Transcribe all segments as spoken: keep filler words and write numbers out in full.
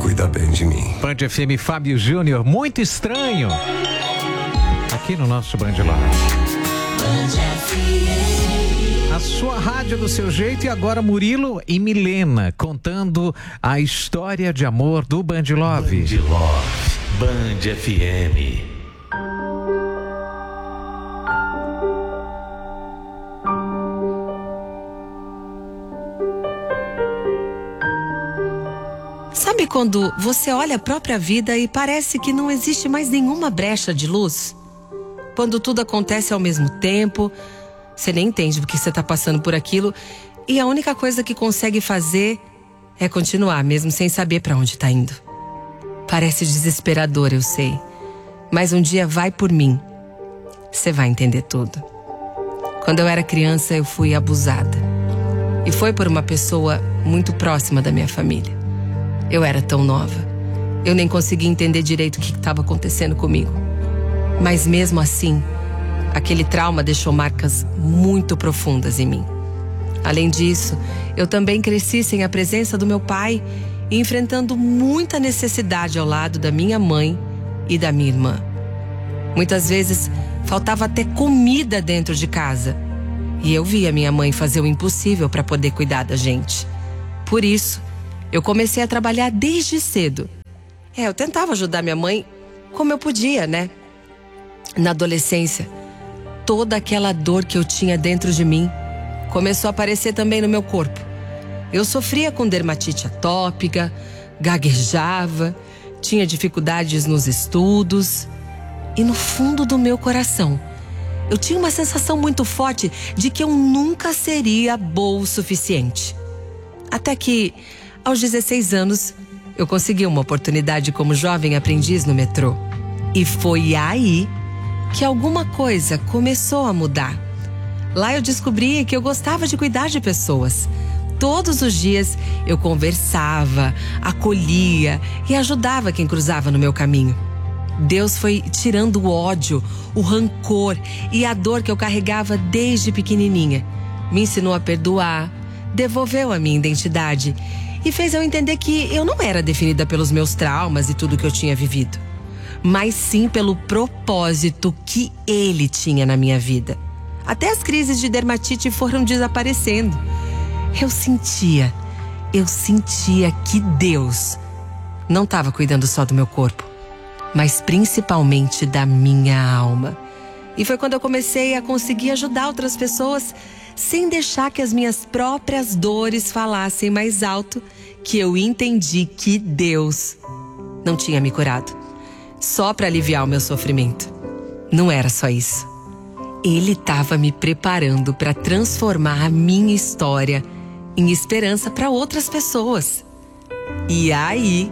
cuida bem de mim. Band F M, Fábio Júnior, muito estranho. Aqui no nosso Band Lodge. A sua rádio do seu jeito, e agora Murilo e Milena contando a história de amor do Band Love. Band Love, Band F M. Sabe quando você olha a própria vida e parece que não existe mais nenhuma brecha de luz? Quando tudo acontece ao mesmo tempo, você nem entende porque você está passando por aquilo e a única coisa que consegue fazer é continuar, mesmo sem saber para onde está indo. Parece desesperador, eu sei, mas um dia vai por mim. Você vai entender tudo. Quando eu era criança, eu fui abusada. E foi por uma pessoa muito próxima da minha família. Eu era tão nova. Eu nem conseguia entender direito o que estava acontecendo comigo. Mas mesmo assim, aquele trauma deixou marcas muito profundas em mim. Além disso, eu também cresci sem a presença do meu pai e enfrentando muita necessidade ao lado da minha mãe e da minha irmã. Muitas vezes, faltava até comida dentro de casa. E eu via minha mãe fazer o impossível para poder cuidar da gente. Por isso, eu comecei a trabalhar desde cedo. É, eu tentava ajudar minha mãe como eu podia, né? Na adolescência, toda aquela dor que eu tinha dentro de mim começou a aparecer também no meu corpo. Eu sofria com dermatite atópica, gaguejava, tinha dificuldades nos estudos. E no fundo do meu coração, eu tinha uma sensação muito forte de que eu nunca seria boa o suficiente. Até que, aos dezesseis anos, eu consegui uma oportunidade como jovem aprendiz no metrô. E foi aí que alguma coisa começou a mudar. Lá eu descobri que eu gostava de cuidar de pessoas. Todos os dias eu conversava, acolhia e ajudava quem cruzava no meu caminho. Deus foi tirando o ódio, o rancor e a dor que eu carregava desde pequenininha. Me ensinou a perdoar, devolveu a minha identidade e fez eu entender que eu não era definida pelos meus traumas e tudo que eu tinha vivido, mas sim pelo propósito que Ele tinha na minha vida. Até as crises de dermatite foram desaparecendo. Eu sentia, eu sentia que Deus não estava cuidando só do meu corpo, mas principalmente da minha alma. E foi quando eu comecei a conseguir ajudar outras pessoas sem deixar que as minhas próprias dores falassem mais alto, que eu entendi que Deus não tinha me curado só para aliviar o meu sofrimento. Não era só isso. Ele estava me preparando para transformar a minha história em esperança para outras pessoas. E aí,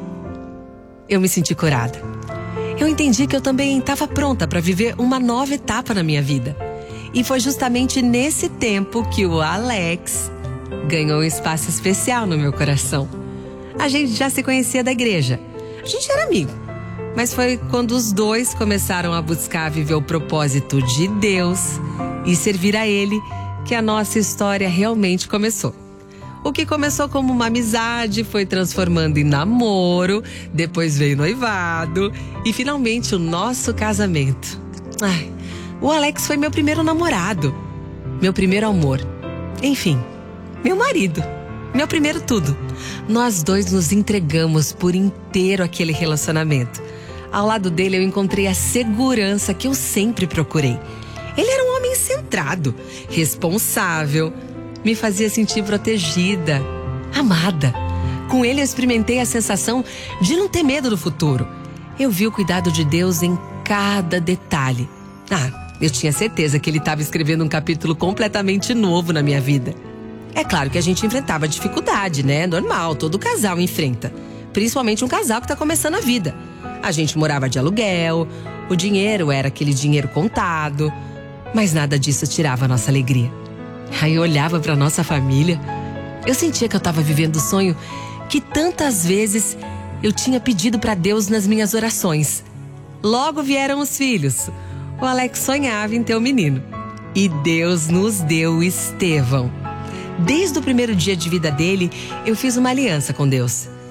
eu me senti curada. Eu entendi que eu também estava pronta para viver uma nova etapa na minha vida. E foi justamente nesse tempo que o Alex ganhou um espaço especial no meu coração. A gente já se conhecia da igreja. A gente era amigo. Mas foi quando os dois começaram a buscar viver o propósito de Deus e servir a Ele que a nossa história realmente começou. O que começou como uma amizade foi transformando em namoro, depois veio noivado e finalmente o nosso casamento. Ai, o Alex foi meu primeiro namorado, meu primeiro amor. Enfim, meu marido, meu primeiro tudo. Nós dois nos entregamos por inteiro àquele relacionamento. Ao lado dele eu encontrei a segurança que eu sempre procurei. Ele era um homem centrado, responsável, me fazia sentir protegida, amada. Com ele eu experimentei a sensação de não ter medo do futuro. Eu vi o cuidado de Deus em cada detalhe. Ah, eu tinha certeza que ele estava escrevendo um capítulo completamente novo na minha vida. É claro que a gente enfrentava dificuldade, né? Normal, todo casal enfrenta. Principalmente um casal que está começando a vida. A gente morava de aluguel, o dinheiro era aquele dinheiro contado, mas nada disso tirava a nossa alegria. Aí eu olhava para nossa família, eu sentia que eu estava vivendo o sonho que tantas vezes eu tinha pedido para Deus nas minhas orações. Logo vieram os filhos. O Alex sonhava em ter um menino. E Deus nos deu o Estevão. Desde o primeiro dia de vida dele, eu fiz uma aliança com Deus.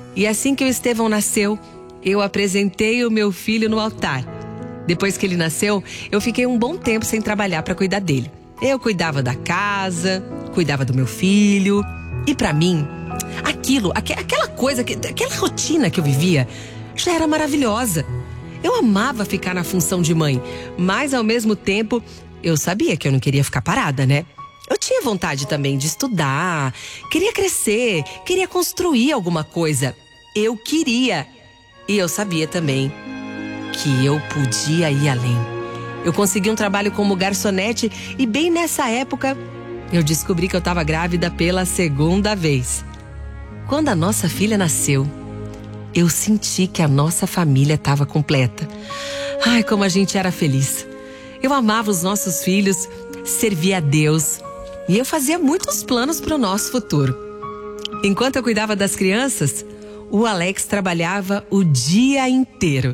E assim que o Estevão nasceu, eu apresentei o meu filho no altar. Depois que ele nasceu, eu fiquei um bom tempo sem trabalhar para cuidar dele. Eu cuidava da casa, cuidava do meu filho. E para mim, aquilo, aqu- aquela coisa, aquela rotina que eu vivia, já era maravilhosa. Eu amava ficar na função de mãe, mas ao mesmo tempo, eu sabia que eu não queria ficar parada, né? Eu tinha vontade também de estudar, queria crescer, queria construir alguma coisa. Eu queria. E eu sabia também que eu podia ir além. Eu consegui um trabalho como garçonete e bem nessa época eu descobri que eu estava grávida pela segunda vez. Quando a nossa filha nasceu, eu senti que a nossa família estava completa. Ai, como a gente era feliz. Eu amava os nossos filhos, servia a Deus e eu fazia muitos planos para o nosso futuro. Enquanto eu cuidava das crianças, o Alex trabalhava o dia inteiro.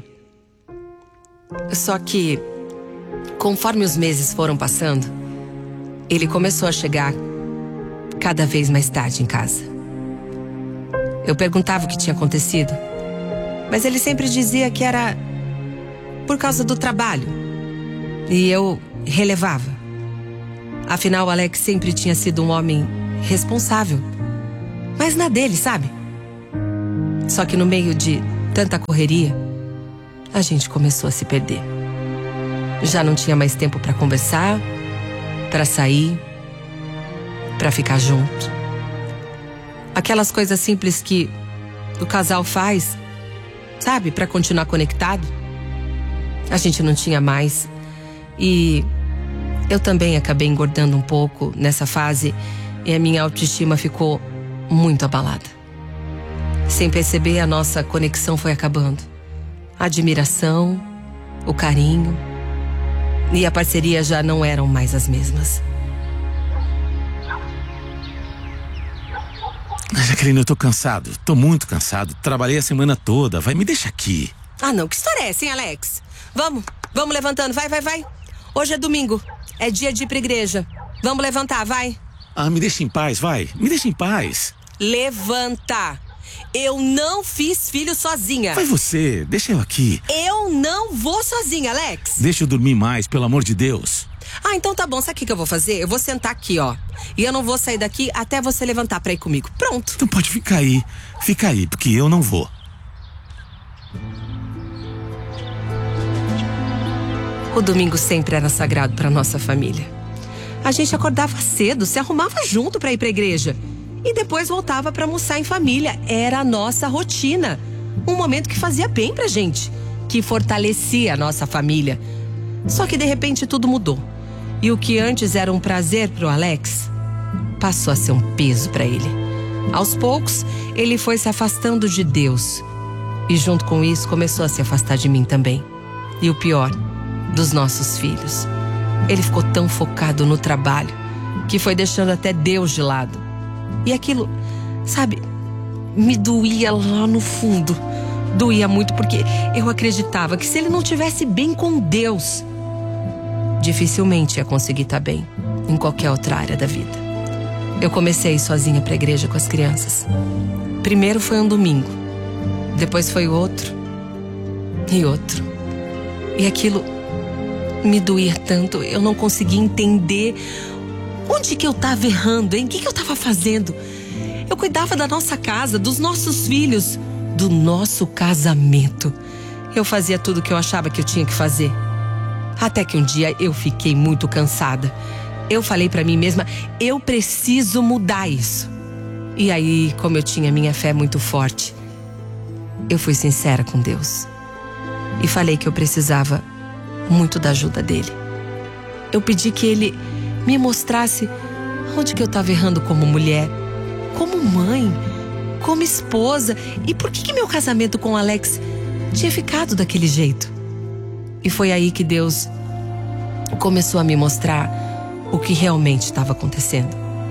Só que, conforme os meses foram passando, ele começou a chegar cada vez mais tarde em casa. Eu perguntava o que tinha acontecido, mas ele sempre dizia que era por causa do trabalho. E eu relevava. Afinal, o Alex sempre tinha sido um homem responsável, mas na dele, sabe? Só que no meio de tanta correria, a gente começou a se perder. Já não tinha mais tempo para conversar, para sair, para ficar junto. Aquelas coisas simples que o casal faz, sabe, para continuar conectado. A gente não tinha mais. E eu também acabei engordando um pouco nessa fase e a minha autoestima ficou muito abalada. Sem perceber, a nossa conexão foi acabando. A admiração, o carinho e a parceria já não eram mais as mesmas. Jaqueline, eu tô cansado, tô muito cansado. Trabalhei a semana toda, vai, me deixa aqui. Ah não, que história é essa, hein, Alex? Vamos, vamos levantando, vai, vai, vai. Hoje é domingo, é dia de ir pra igreja. Vamos levantar, vai. Ah, me deixa em paz, vai, me deixa em paz. Levanta. Eu não fiz filho sozinha. Vai você, deixa eu aqui. Eu não vou sozinha, Alex. Deixa eu dormir mais, pelo amor de Deus. Ah, então tá bom, sabe o que que eu vou fazer? Eu vou sentar aqui, ó. E eu não vou sair daqui até você levantar pra ir comigo. Pronto. Então pode ficar aí, fica aí, porque eu não vou. O domingo sempre era sagrado pra nossa família. A gente acordava cedo, se arrumava junto pra ir pra igreja. E depois voltava pra almoçar em família. Era a nossa rotina. Um momento que fazia bem pra gente, que fortalecia a nossa família. Só que de repente tudo mudou. E o que antes era um prazer pro Alex, passou a ser um peso pra ele. Aos poucos, ele foi se afastando de Deus. E junto com isso, começou a se afastar de mim também. E o pior, dos nossos filhos. Ele ficou tão focado no trabalho, que foi deixando até Deus de lado. E aquilo, sabe, me doía lá no fundo. Doía muito porque eu acreditava que se ele não estivesse bem com Deus, dificilmente ia conseguir estar bem em qualquer outra área da vida. Eu comecei a ir sozinha para a igreja com as crianças. Primeiro foi um domingo, depois foi outro e outro. E aquilo me doía tanto, eu não conseguia entender onde que eu estava errando, hein? O que que eu estava fazendo? Eu cuidava da nossa casa, dos nossos filhos, do nosso casamento. Eu fazia tudo o que eu achava que eu tinha que fazer. Até que um dia eu fiquei muito cansada. Eu falei pra mim mesma, eu preciso mudar isso. E aí, como eu tinha minha fé muito forte, eu fui sincera com Deus. E falei que eu precisava muito da ajuda dele. Eu pedi que ele me mostrasse onde que eu estava errando como mulher, como mãe, como esposa. E por que que meu casamento com o Alex tinha ficado daquele jeito? E foi aí que Deus começou a me mostrar o que realmente estava acontecendo.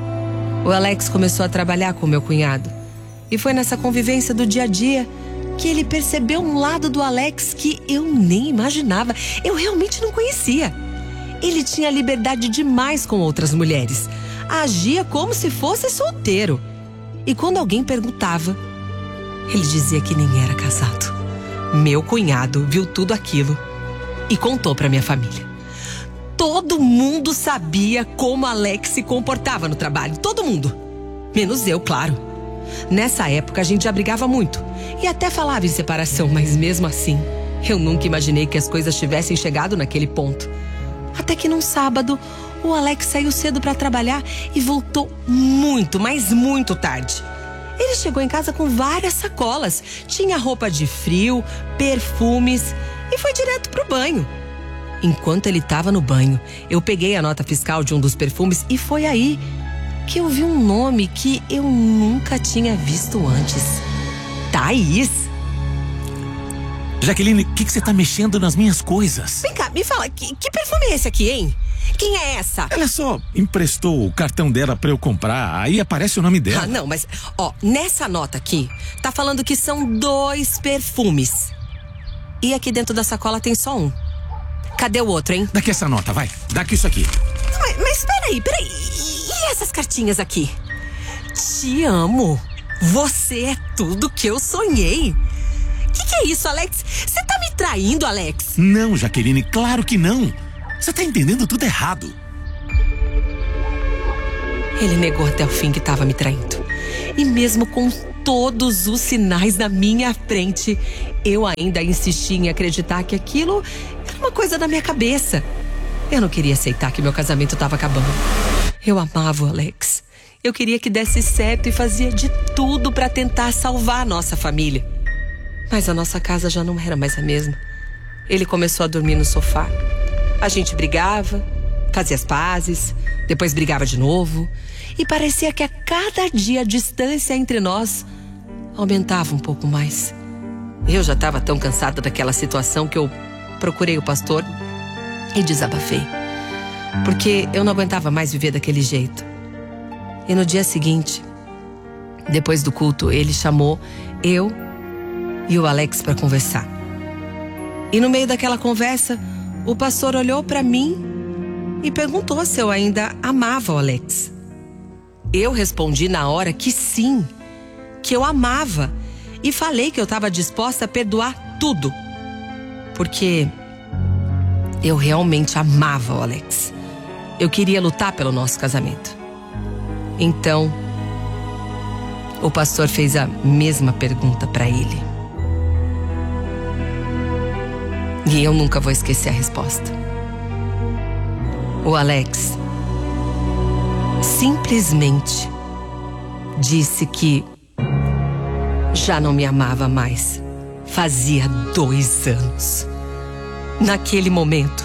O Alex começou a trabalhar com meu cunhado. E foi nessa convivência do dia a dia que ele percebeu um lado do Alex que eu nem imaginava. Eu realmente não conhecia. Ele tinha liberdade demais com outras mulheres. Agia como se fosse solteiro. E quando alguém perguntava, Ele dizia que nem era casado. Meu cunhado viu tudo aquilo e contou pra minha família. Todo mundo sabia como Alex se comportava no trabalho. Todo mundo. Menos eu, claro. Nessa época a gente já brigava muito e até falava em separação, mas mesmo assim, eu nunca imaginei que as coisas tivessem chegado naquele ponto. Até que num sábado, o Alex saiu cedo pra trabalhar e voltou muito, mas muito tarde. Ele chegou em casa com várias sacolas. Tinha roupa de frio, perfumes e foi direto pro banho. Enquanto ele estava no banho, eu peguei a nota fiscal de um dos perfumes e foi aí que eu vi um nome que eu nunca tinha visto antes. Thaís. Jaqueline, o que, que você tá mexendo nas minhas coisas? Vem cá, me fala, que, que perfume é esse aqui, hein? Quem é essa? Ela só emprestou o cartão dela pra eu comprar, aí aparece o nome dela. Ah, não, mas, ó, nessa nota aqui, tá falando que são dois perfumes. E aqui dentro da sacola tem só um. Cadê o outro, hein? Dá aqui essa nota, vai. Dá aqui isso aqui. Mas, mas peraí, peraí. E essas cartinhas aqui? Te amo. Você é tudo que eu sonhei. Que que é isso, Alex? Você tá me traindo, Alex? Não, Jaqueline, claro que não. Você tá entendendo tudo errado. Ele negou até o fim que tava me traindo. E mesmo com todos os sinais na minha frente, eu ainda insisti em acreditar que aquilo era uma coisa da minha cabeça. Eu não queria aceitar que meu casamento tava acabando. Eu amava o Alex. Eu queria que desse certo e fazia de tudo pra tentar salvar a nossa família. Mas a nossa casa já não era mais a mesma. Ele começou a dormir no sofá. A gente brigava, fazia as pazes, depois brigava de novo. E parecia que a cada dia a distância entre nós aumentava um pouco mais. Eu já estava tão cansada daquela situação que eu procurei o pastor e desabafei. Porque eu não aguentava mais viver daquele jeito. E no dia seguinte, depois do culto, ele chamou eu e o Alex para conversar. E no meio daquela conversa, o pastor olhou para mim e perguntou se eu ainda amava o Alex. Eu respondi na hora que sim, que eu amava, e falei que eu estava disposta a perdoar tudo, porque eu realmente amava o Alex. Eu queria lutar pelo nosso casamento. Então, o pastor fez a mesma pergunta para ele. E eu nunca vou esquecer a resposta. O Alex simplesmente disse que já não me amava mais. Fazia dois anos. Naquele momento,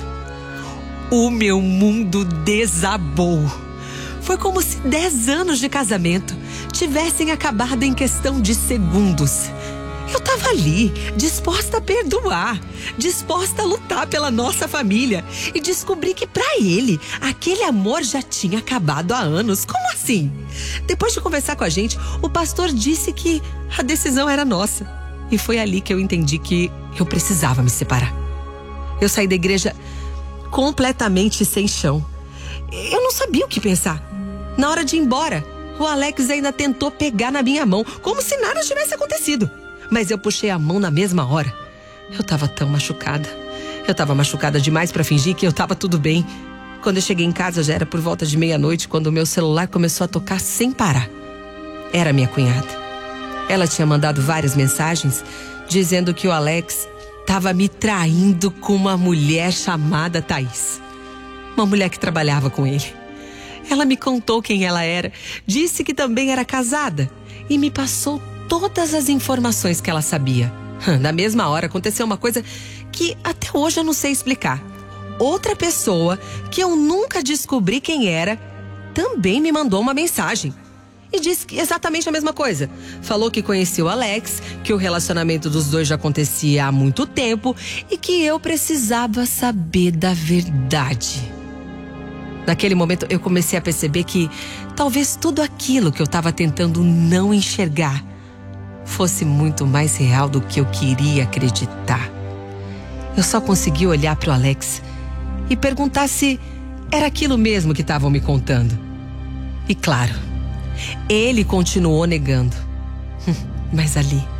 o meu mundo desabou. Foi como se dez anos de casamento tivessem acabado em questão de segundos. Eu estava ali, disposta a perdoar, disposta a lutar pela nossa família, e descobri que para ele, aquele amor já tinha acabado há anos. Como assim? Depois de conversar com a gente, o pastor disse que a decisão era nossa. E foi ali que eu entendi que eu precisava me separar. Eu saí da igreja completamente sem chão. Eu não sabia o que pensar. Na hora de ir embora, o Alex ainda tentou pegar na minha mão, como se nada tivesse acontecido. Mas eu puxei a mão na mesma hora. Eu tava tão machucada. Eu tava machucada demais pra fingir que eu tava tudo bem. Quando eu cheguei em casa já era por volta de meia-noite, quando o meu celular começou a tocar sem parar. Era minha cunhada. Ela tinha mandado várias mensagens dizendo que o Alex tava me traindo com uma mulher chamada Thaís. Uma mulher que trabalhava com ele. Ela me contou quem ela era, disse que também era casada e me passou todas as informações que ela sabia. Na mesma hora aconteceu uma coisa que até hoje eu não sei explicar. Outra pessoa, que eu nunca descobri quem era, também me mandou uma mensagem. E disse exatamente a mesma coisa. Falou que conhecia o Alex, que o relacionamento dos dois já acontecia há muito tempo e que eu precisava saber da verdade. Naquele momento eu comecei a perceber que talvez tudo aquilo que eu estava tentando não enxergar fosse muito mais real do que eu queria acreditar. Eu só consegui olhar para o Alex e perguntar se era aquilo mesmo que estavam me contando. E claro, ele continuou negando. Mas ali,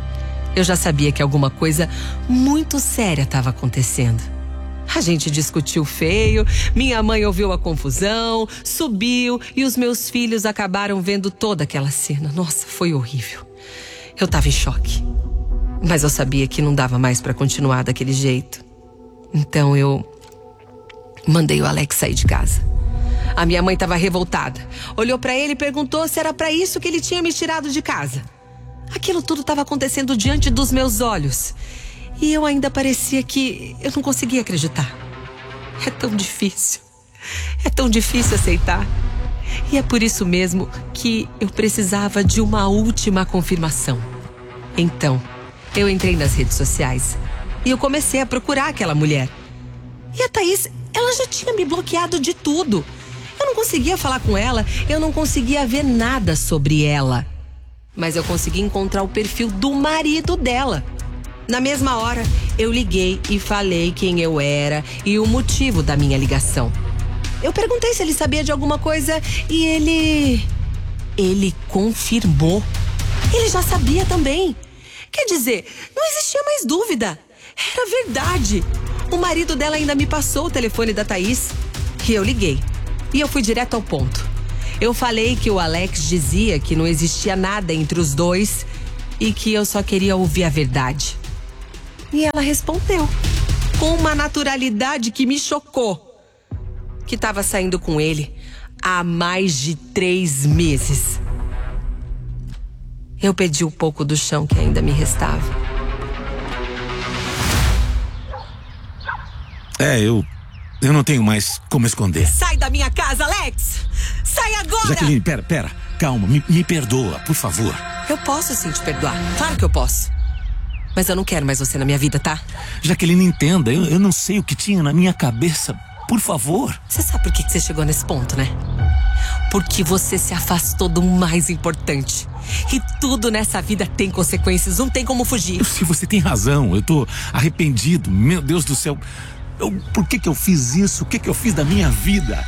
Eu já sabia que alguma coisa muito séria estava acontecendo. A gente discutiu feio, minha mãe ouviu a confusão, subiu e os meus filhos acabaram vendo toda aquela cena. Nossa, foi horrível. Eu estava em choque. Mas eu sabia que não dava mais para continuar daquele jeito. Então eu mandei o Alex sair de casa. A minha mãe estava revoltada. Olhou para ele e perguntou se era para isso que ele tinha me tirado de casa. Aquilo tudo estava acontecendo diante dos meus olhos. E eu ainda parecia que eu não conseguia acreditar. É tão difícil. É tão difícil aceitar. E é por isso mesmo que eu precisava de uma última confirmação. Então, eu entrei nas redes sociais e eu comecei a procurar aquela mulher. E a Thaís, ela já tinha me bloqueado de tudo. Eu não conseguia falar com ela, eu não conseguia ver nada sobre ela. Mas eu consegui encontrar o perfil do marido dela. Na mesma hora, eu liguei e falei quem eu era e o motivo da minha ligação. Eu perguntei se ele sabia de alguma coisa e ele... Ele confirmou. Ele já sabia também. Quer dizer, não existia mais dúvida. Era verdade. O marido dela ainda me passou o telefone da Thaís. E eu liguei. E eu fui direto ao ponto. Eu falei que o Alex dizia que não existia nada entre os dois e que eu só queria ouvir a verdade. E ela respondeu, com uma naturalidade que me chocou, que estava saindo com ele há mais de três meses. Eu pedi um pouco do chão que ainda me restava. É, eu... Eu não tenho mais como esconder. Sai da minha casa, Alex! Sai agora! Jaqueline, pera, pera. Calma, me, me perdoa, por favor. Eu posso sim te perdoar. Claro que eu posso. Mas eu não quero mais você na minha vida, tá? Jaqueline, entenda, eu, eu não sei o que tinha na minha cabeça. Por favor. Você sabe por que que você chegou nesse ponto, né? Porque você se afastou do mais importante. E tudo nessa vida tem consequências, não tem como fugir. Eu sei, você tem razão, eu tô arrependido. Meu Deus do céu. Eu, por que que eu fiz isso? O que que eu fiz da minha vida?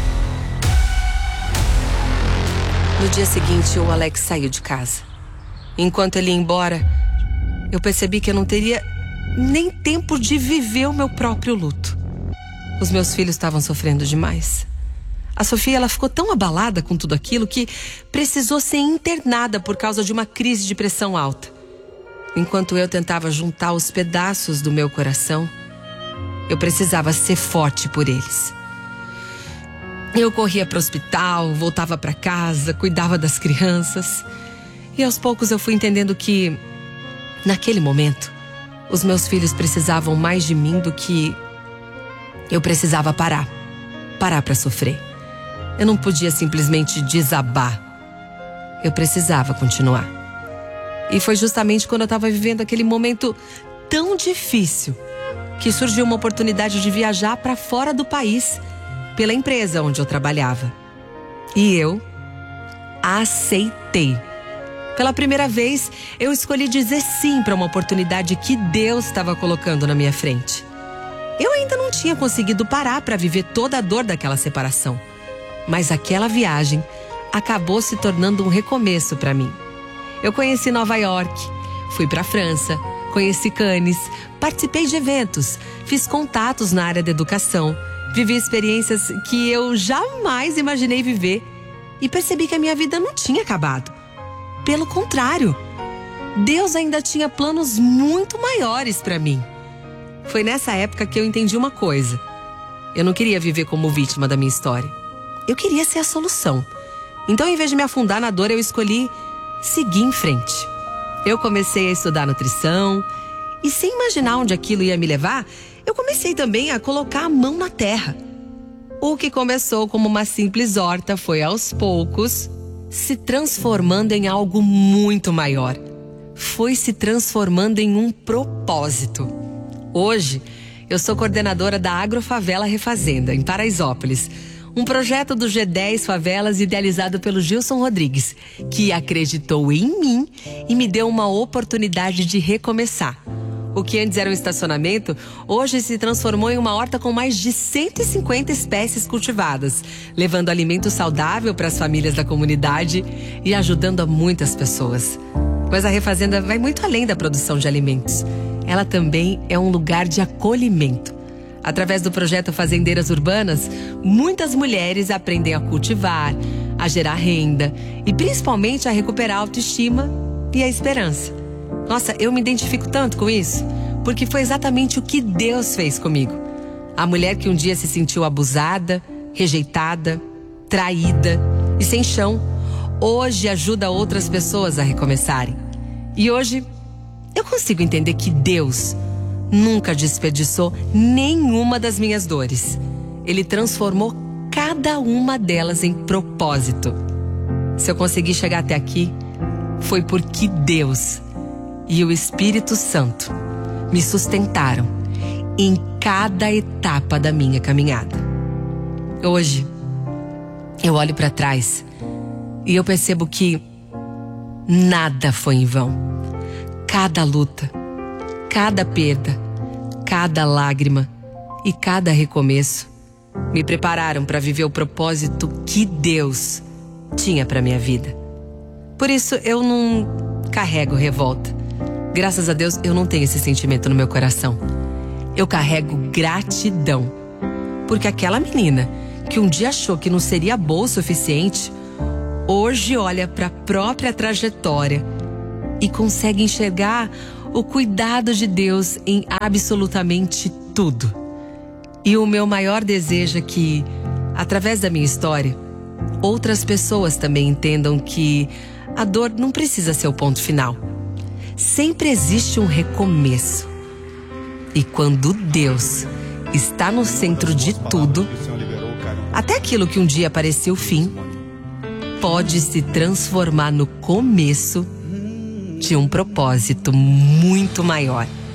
No dia seguinte, o Alex saiu de casa. Enquanto ele ia embora, eu percebi que eu não teria nem tempo de viver o meu próprio luto. Os meus filhos estavam sofrendo demais. A Sofia, ela ficou tão abalada com tudo aquilo que precisou ser internada por causa de uma crise de pressão alta. Enquanto eu tentava juntar os pedaços do meu coração, eu precisava ser forte por eles. Eu corria para o hospital, voltava para casa, cuidava das crianças. E aos poucos eu fui entendendo que, naquele momento, os meus filhos precisavam mais de mim do que eu precisava parar. Parar para sofrer. Eu não podia simplesmente desabar. Eu precisava continuar. E foi justamente quando eu estava vivendo aquele momento tão difícil que surgiu uma oportunidade de viajar para fora do país pela empresa onde eu trabalhava. E eu aceitei. Pela primeira vez, eu escolhi dizer sim para uma oportunidade que Deus estava colocando na minha frente. Eu ainda não tinha conseguido parar para viver toda a dor daquela separação. Mas aquela viagem acabou se tornando um recomeço para mim. Eu conheci Nova York, fui para a França, conheci Cannes, participei de eventos, fiz contatos na área da educação, vivi experiências que eu jamais imaginei viver e percebi que a minha vida não tinha acabado. Pelo contrário, Deus ainda tinha planos muito maiores para mim. Foi nessa época que eu entendi uma coisa. Eu não queria viver como vítima da minha história. Eu queria ser a solução. Então, em vez de me afundar na dor, eu escolhi seguir em frente. Eu comecei a estudar nutrição e, sem imaginar onde aquilo ia me levar, eu comecei também a colocar a mão na terra. O que começou como uma simples horta foi, aos poucos, se transformando em algo muito maior. Foi se transformando em um propósito. Hoje, eu sou coordenadora da Agrofavela Refazenda, em Paraisópolis, um projeto do G dez Favelas idealizado pelo Gilson Rodrigues, que acreditou em mim e me deu uma oportunidade de recomeçar. O que antes era um estacionamento, hoje se transformou em uma horta com mais de cento e cinquenta espécies cultivadas, levando alimento saudável para as famílias da comunidade e ajudando a muitas pessoas. Mas a Refazenda vai muito além da produção de alimentos. Ela também é um lugar de acolhimento. Através do projeto Fazendeiras Urbanas, muitas mulheres aprendem a cultivar, a gerar renda e principalmente a recuperar a autoestima e a esperança. Nossa, eu me identifico tanto com isso, porque foi exatamente o que Deus fez comigo. A mulher que um dia se sentiu abusada, rejeitada, traída e sem chão, hoje ajuda outras pessoas a recomeçarem. E hoje eu consigo entender que Deus nunca desperdiçou nenhuma das minhas dores. Ele transformou cada uma delas em propósito. Se eu consegui chegar até aqui, foi porque Deus e o Espírito Santo me sustentaram em cada etapa da minha caminhada. Hoje, eu olho para trás e eu percebo que nada foi em vão. Cada luta, cada perda, cada lágrima e cada recomeço me prepararam para viver o propósito que Deus tinha para minha vida. Por isso eu não carrego revolta. Graças a Deus eu não tenho esse sentimento no meu coração. Eu carrego gratidão, porque aquela menina que um dia achou que não seria boa o suficiente, hoje olha para a própria trajetória e consegue enxergar o cuidado de Deus em absolutamente tudo. E o meu maior desejo é que, através da minha história, outras pessoas também entendam que a dor não precisa ser o ponto final. Sempre existe um recomeço. E quando Deus está no centro de tudo, até aquilo que um dia parecia o fim, pode se transformar no começo de um propósito muito maior.